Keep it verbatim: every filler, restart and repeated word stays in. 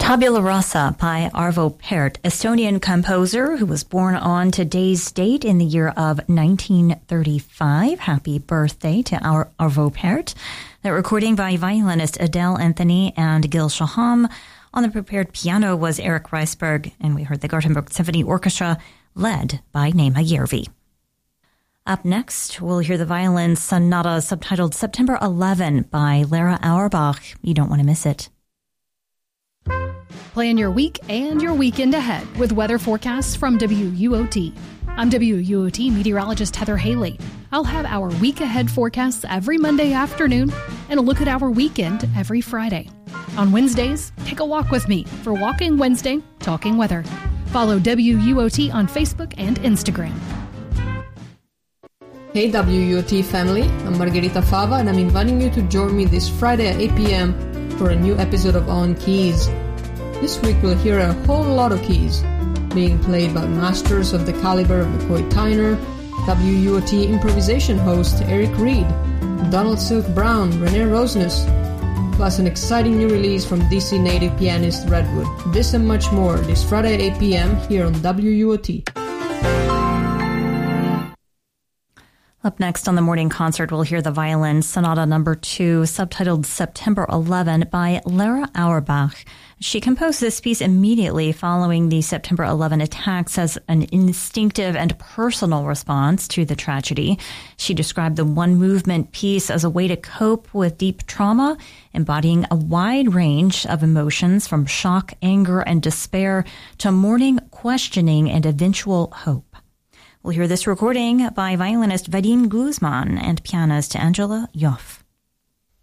Tabula Rasa by Arvo Pärt, Estonian composer who was born on today's date in the year of nineteen thirty-five. Happy birthday to our Arvo Pärt. That recording by violinist Adele Anthony and Gil Shaham. On the prepared piano was Eric Reisberg, and we heard the Gothenburg Symphony Orchestra led by Neema Järvi. Up next, we'll hear the violin sonata subtitled September eleventh by Lara Auerbach. You don't want to miss it. Plan your week and your weekend ahead with weather forecasts from W U O T. I'm W U O T meteorologist Heather Haley. I'll have our week ahead forecasts every Monday afternoon and a look at our weekend every Friday. On Wednesdays, take a walk with me for Walking Wednesday, Talking Weather. Follow W U O T on Facebook and Instagram. Hey W U O T family, I'm Margherita Fava and I'm inviting you to join me this Friday at eight p.m. for a new episode of On Keys. This week we'll hear a whole lot of keys being played by masters of the caliber of McCoy Tyner, W U O T improvisation host Eric Reed, Donald Silk Brown, Renee Rosnes, plus an exciting new release from D C native pianist Redwood. This and much more this Friday at eight p.m. here on W U O T. Up next on the morning concert, we'll hear the violin sonata number two, subtitled September eleventh by Lara Auerbach. She composed this piece immediately following the September eleventh attacks as an instinctive and personal response to the tragedy. She described the one-movement piece as a way to cope with deep trauma, embodying a wide range of emotions from shock, anger, and despair to mourning, questioning, and eventual hope. We'll hear this recording by violinist Vadim Guzman and pianist Angela Yoff.